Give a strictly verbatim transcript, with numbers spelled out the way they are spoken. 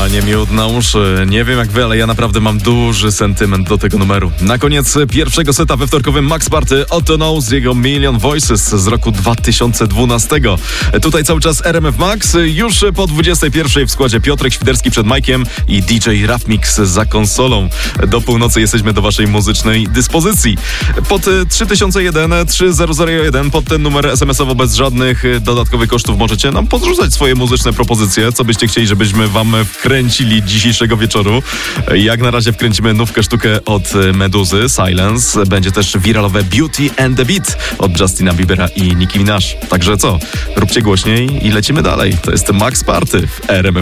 Zdecydowanie miód na uszy. Nie wiem jak wy, ale ja naprawdę mam duży sentyment do tego numeru. Na koniec pierwszego seta we wtorkowym Max Party Otto Knows z jego Million Voices z roku dwa tysiące dwunastego. Tutaj cały czas R M F Max. Już po dwudziestej pierwszej w składzie Piotrek Świderski przed Majkiem i D J Rafmix za konsolą. Do północy jesteśmy do waszej muzycznej dyspozycji. Pod trzy tysiące jeden trzy zero zero jeden pod ten numer es em esowo bez żadnych dodatkowych kosztów możecie nam podrzucać swoje muzyczne propozycje, co byście chcieli, żebyśmy wam wkręcili dzisiejszego wieczoru. Jak na razie wkręcimy nówkę sztukę od Meduzy, Silence. Będzie też wiralowe Beauty and the Beat od Justina Biebera i Nicki Minaj. Także co? Róbcie głośniej i lecimy dalej. To jest Max Party w R M F